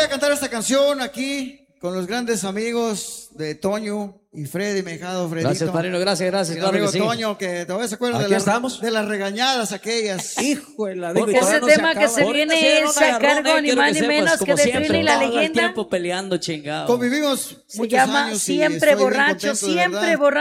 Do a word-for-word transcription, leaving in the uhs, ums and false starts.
a cantar esta canción aquí con los grandes amigos de Toño y Freddy Mejado. Fredito. Gracias, padrino, gracias, gracias. Mi Claro amigo que sí. Toño, que todavía se acuerda de, Aquí las- estamos. de las regañadas aquellas. Hijo de la Porque digo, ese todavía no tema se que acaba. se Ahorita viene sí era es una a agarrona, cargo eh, ni quiero más ni sepas, menos que como de siempre, Trini la todo el Leyenda. tiempo peleando, chingado. Convivimos Se muchos llama años y Siempre estoy bien Borracho, contento, de siempre verdad. borracho.